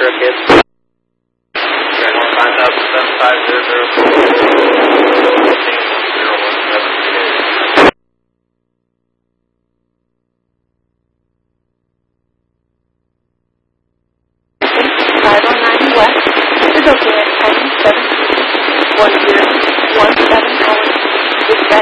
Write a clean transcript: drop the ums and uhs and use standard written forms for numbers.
Cricket. Channel 507500. West is okay at 10:17 hours. Dispatch